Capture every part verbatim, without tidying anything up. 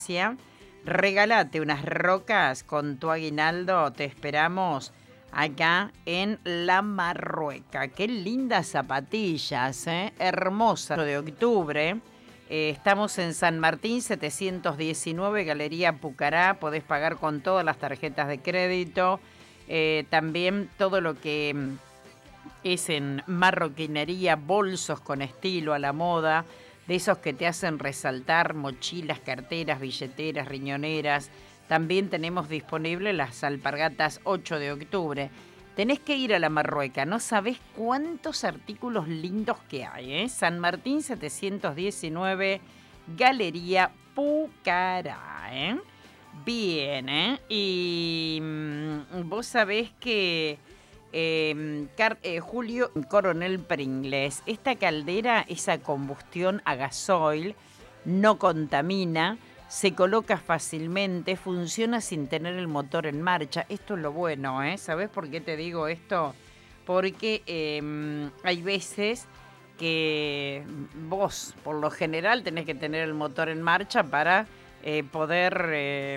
Regálate unas rocas con tu aguinaldo, te esperamos acá en La Marrueca. Qué lindas zapatillas, ¿eh? Hermosa. De octubre, eh, estamos en San Martín setecientos diecinueve, Galería Pucará, podés pagar con todas las tarjetas de crédito, eh, también todo lo que es en marroquinería, bolsos con estilo a la moda, de esos que te hacen resaltar, mochilas, carteras, billeteras, riñoneras. También tenemos disponibles las alpargatas ocho de octubre. Tenés que ir a La Marrueca, no sabés cuántos artículos lindos que hay, ¿eh? San Martín setecientos diecinueve, Galería Pucará, ¿eh? Bien, ¿eh? Y mmm, vos sabés que eh, Car eh, Julio Coronel Pringles, esta caldera es a combustión a gasoil, no contamina, se coloca fácilmente, funciona sin tener el motor en marcha. Esto es lo bueno, ¿eh? ¿Sabés por qué te digo esto? Porque eh, hay veces que vos, por lo general, tenés que tener el motor en marcha para eh, poder, eh,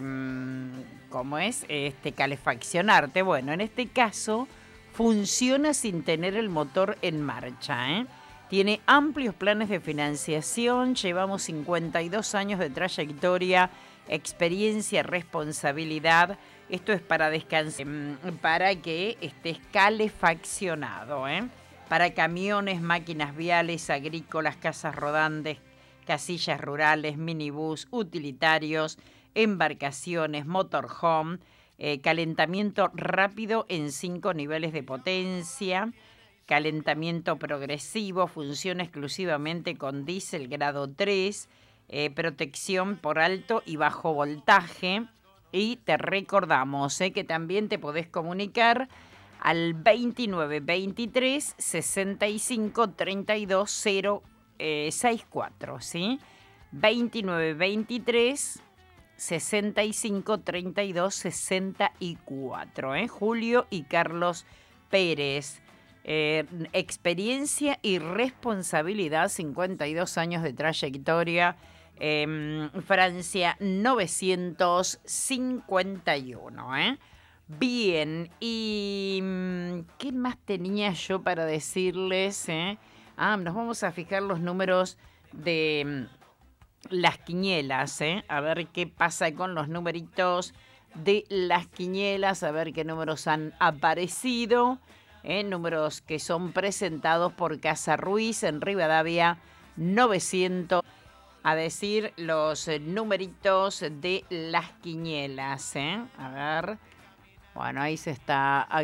¿cómo es? Este, calefaccionarte. Bueno, en este caso funciona sin tener el motor en marcha, ¿eh? Tiene amplios planes de financiación, llevamos cincuenta y dos años de trayectoria, experiencia, responsabilidad. Esto es para descansar, para que estés calefaccionado, ¿eh? Para camiones, máquinas viales, agrícolas, casas rodantes, casillas rurales, minibús, utilitarios, embarcaciones, motorhome, eh, calentamiento rápido en cinco niveles de potencia, calentamiento progresivo, funciona exclusivamente con diésel grado tres, eh, protección por alto y bajo voltaje. Y te recordamos eh, que también te podés comunicar al veintinueve veintitrés sesenta y cinco treinta y dos cero sesenta y cuatro, ¿sí? veintinueve veintitrés sesenta y cinco treinta y dos sesenta y cuatro, ¿eh? Julio y Carlos Pérez. Eh, experiencia y responsabilidad, cincuenta y dos años de trayectoria. Eh, Francia novecientos cincuenta y uno, ¿eh? Bien, y ¿qué más tenía yo para decirles? Eh? Ah, nos vamos a fijar los números de las quinielas, ¿eh? A ver qué pasa con los numeritos de las quinielas, a ver qué números han aparecido, ¿eh? Números que son presentados por Casa Ruiz en Rivadavia novecientos. A decir los numeritos de las quinielas, ¿eh? A ver, bueno, ahí se está